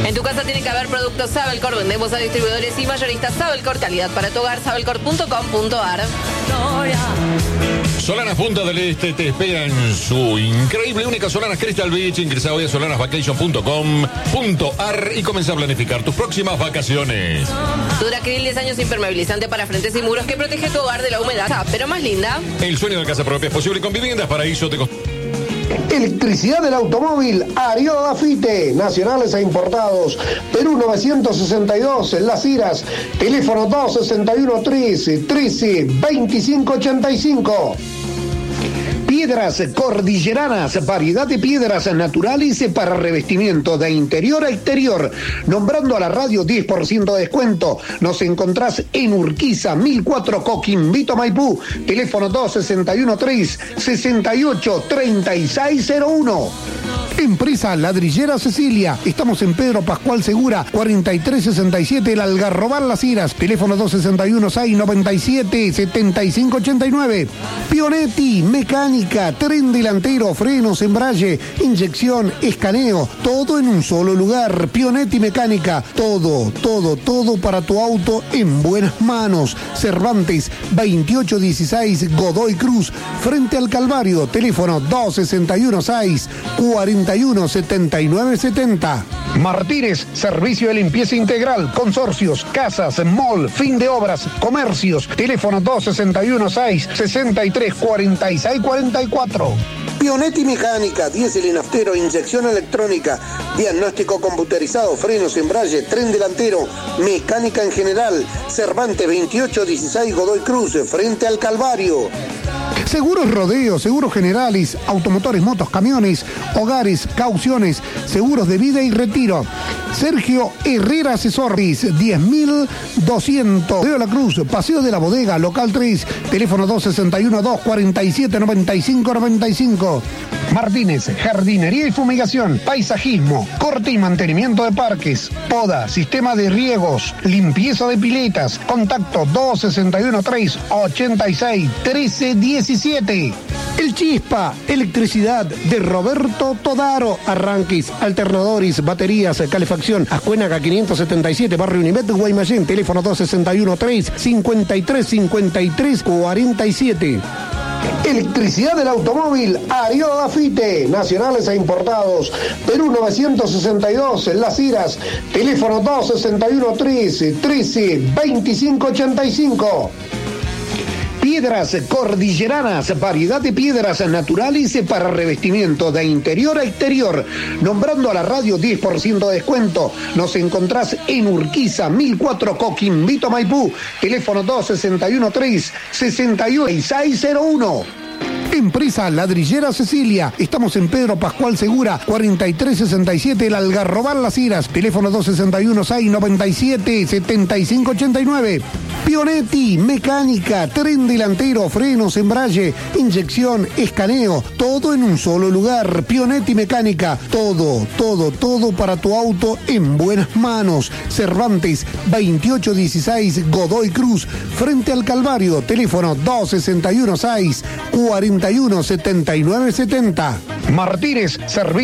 En tu casa tiene que haber productos Sabelcor. Vendemos a distribuidores y mayoristas Sabelcor. Calidad para tu hogar. Sabelcor.com.ar. Solanas Punta del Este te espera en su increíble, única Solanas Crystal Beach. Ingresa hoy a solanasvacation.com.ar y comienza a planificar tus próximas vacaciones. Duracril 10 años impermeabilizante para frentes y muros que protege tu hogar de la humedad, pero más linda. El sueño de casa propia es posible con Viviendas Paraíso. Electricidad del automóvil, Ariodo Afite, nacionales e importados. Perú 962, en Las Iras. Teléfono 261 13 2585. Piedras cordilleranas, variedad de piedras naturales para revestimiento de interior a exterior. Nombrando a la radio 10% de descuento. Nos encontrás en Urquiza, 1004 Coquimbo, Maipú. Teléfono 261 3 68 3601. Empresa Ladrillera Cecilia. Estamos en Pedro Pascual Segura, 4367, El Algarrobal Las Iras. Teléfono 261 697 7589. Pionetti Mecánica, tren delantero, frenos, embrague, inyección, escaneo, todo en un solo lugar. Pionetti Mecánica, todo para tu auto en buenas manos. Cervantes 2816, Godoy Cruz, frente al Calvario. Teléfono 261 6 41 79 70. Martínez, servicio de limpieza integral, consorcios, casas, mall, fin de obras, comercios. Teléfono 261 6 63 46 44. Pionetti Mecánica, diésel y naftero, inyección electrónica, diagnóstico computerizado, frenos, embrague, tren delantero, mecánica en general. Cervantes 2816, Godoy Cruz, frente al Calvario. Seguros Rodeo, seguros generales, automotores, motos, camiones, hogares, cauciones, seguros de vida y retiro. Sergio Herrera Asesoris, 10.200. Río La Cruz, Paseo de la Bodega, local 3, teléfono 261 247 95 95. Martínez, jardinería y fumigación, paisajismo, corte y mantenimiento de parques, poda, sistema de riegos, limpieza de piletas. Contacto 261 3 86 13 17. El Chispa, electricidad de Roberto Todaro. Arranques, alternadores, baterías, calefacción. Ascuénaga 577, Barrio Unimet, Guaymallén. Teléfono 261 3 53 53 47. Electricidad del automóvil, Ariodo Afite, nacionales e importados. Perú 962, en Las Iras. Teléfono 261 13 2585. Piedras cordilleranas, variedad de piedras naturales para revestimiento de interior a exterior. Nombrando a la radio 10% de descuento. Nos encontrás en Urquiza, 1004 Coquimbo, Maipú. Teléfono 261 3 68 601. Empresa Ladrillera Cecilia. Estamos en Pedro Pascual Segura, 4367, El Algarrobal Las Iras. Teléfono 261 697 7589. Pionetti Mecánica, tren delantero, frenos, embrague, inyección, escaneo, todo en un solo lugar. Pionetti Mecánica, todo para tu auto en buenas manos. Cervantes 2816, Godoy Cruz, frente al Calvario. Teléfono 261 6 41 79 70. Martínez, servicio